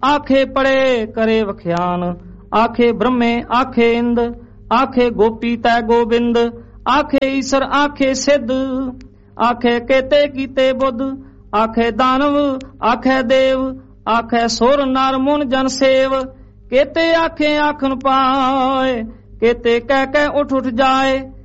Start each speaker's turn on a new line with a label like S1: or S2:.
S1: आखे पड़े करे वख्यान, आखे ब्रह्मे आखे इंद, आखे गोपी तय गोविंद, आखे ईश्वर आखे सिद्ध, आखे केते कीते बुद्ध, आखे दानव आखे देव, आखे सोर नार मुन जन सेव, केते आखे आखन पाए, केते कह उठ उठ जाए,